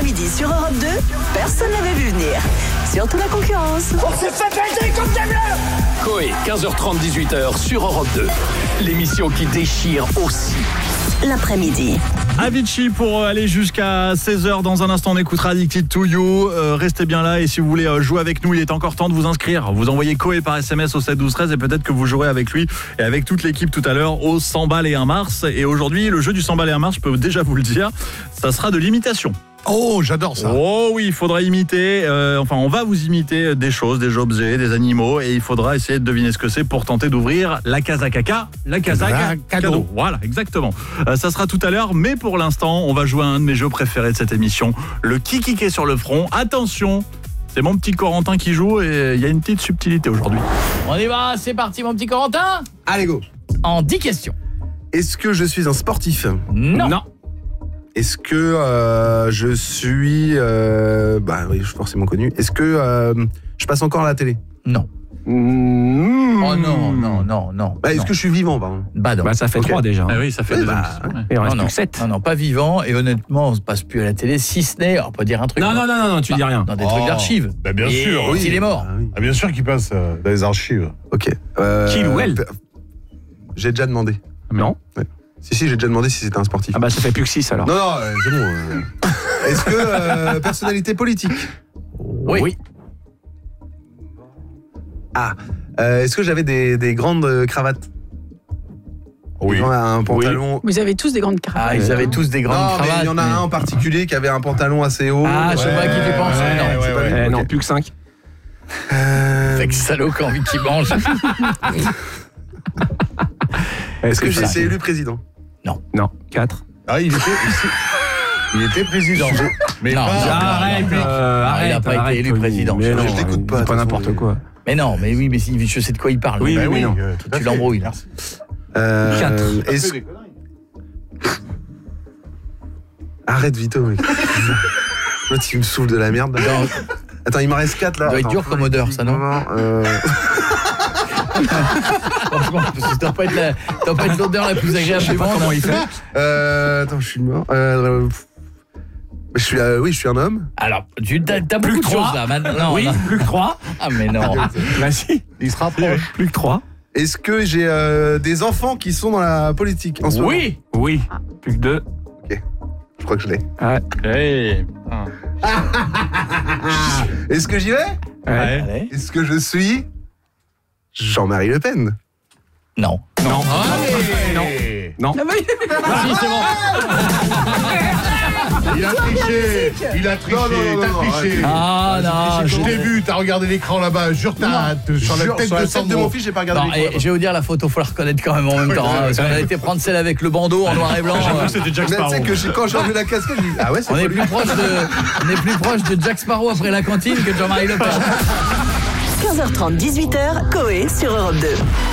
l'après-midi sur Europe 2, personne n'avait vu venir. Surtout la concurrence. On s'est fait baiser comme des bleus. Coé, 15h30, 18h sur Europe 2. L'émission qui déchire aussi. L'après-midi. Avicii pour aller jusqu'à 16h. Dans un instant, on écoutera Addicted to You. Restez bien là et si vous voulez jouer avec nous, il est encore temps de vous inscrire. Vous envoyez Coé par SMS au 7 12 13 et peut-être que vous jouerez avec lui et avec toute l'équipe tout à l'heure au 100 balles et 1 mars. Et aujourd'hui, le jeu du 100 balles et 1 mars, je peux déjà vous le dire, ça sera de l'imitation. Oh, j'adore ça. Oh oui, il faudra imiter, on va vous imiter des choses, des objets, des animaux et il faudra essayer de deviner ce que c'est pour tenter d'ouvrir la case à caca, la case à cadeau. Voilà, exactement. Ça sera tout à l'heure, mais pour l'instant, on va jouer à un de mes jeux préférés de cette émission, le kikiqué sur le front. Attention, c'est mon petit Corentin qui joue et il y a une petite subtilité aujourd'hui. On y va, c'est parti mon petit Corentin. Allez go. En 10 questions. Est-ce que je suis un sportif? Non. Est-ce que je suis... oui, je suis forcément connu. Est-ce que je passe encore à la télé? Non. Oh non. Est-ce que je suis vivant, pardon? Bah non. Bah ça fait 3 déjà. Ah oui, ça fait 2 Et on reste plus que 7. Non, pas vivant. Et honnêtement, on se passe plus à la télé, si ce n'est, on peut dire un truc. Non, tu dis rien. Dans des trucs d'archives. Bah bien Et sûr. il est mort. Ah, bien sûr qu'il passe dans les archives. Ok. Qu'il ou elle? J'ai déjà demandé. Non. Ouais. Si, j'ai déjà demandé si c'était un sportif. Ah bah ça fait plus que 6 alors. Non, c'est bon. Est-ce que personnalité politique? Oui. Ah. Est-ce que j'avais des grandes cravates? Oui. Un pantalon... Vous avez tous des grandes cravates. Ah, ils avaient tous des grandes Non, mais cravates. il y en a un en particulier qui avait un pantalon assez haut. Ah, je sais pas à qui tu penses. Non, c'est pas lui. Non, Ok. plus que 5. Avec ce salaud qui a envie qu'il mange. Est-ce que j'ai été élu président? Non, 4. Ah, il était président. Mais Non, pas... il a pas été élu président. Mais non, je l'écoute pas, dis pas de toute n'importe façon. quoi. Mais non, mais oui, mais je sais de quoi il parle. Oui, Mais oui, non. tout à Tu fait. l'embrouilles là. Merci. 4. Est-ce... Arrête Vito, mec. L'autre, il me souffle de la merde. Non, Attends, il m'en reste 4 là. ça doit être Attends. dur comme odeur, ça, non? Franchement, parce que ça doit pas être l'odeur la plus agréable du monde. Comment il fait? Attends, je suis mort. Je suis un homme. Alors, t'as beaucoup de choses là maintenant. Oui, là. plus que 3. Ah mais non. Bah si, Il se rapproche. plus que 3. Est-ce que j'ai des enfants qui sont dans la politique en ce moment? Oui, plus que 2. Je crois que je l'ai. Ouais. Est-ce que j'y vais? Allez. Est-ce que je suis Jean-Marie Le Pen? Non. Non. Non. Si, c'est bon. Il a triché. T'as triché. Ah non. Je t'ai vu, t'as regardé l'écran là-bas. Jure, sur la tête Sur la de tête de Sandro. mon fils, j'ai pas regardé Non, l'écran. et je vais vous dire la photo, faut la reconnaître quand même en même temps. Parce qu'on a été prendre celle avec le bandeau en noir et blanc. C'était Jack Mais tu Sparrow. sais que quand j'ai enlevé la casquette, j'ai dit ah ouais, c'est On est pas lui. plus proche de Jack Sparrow après la cantine que de Jean-Marie Le Pen. 15h30, 18h, Coé sur Europe 2.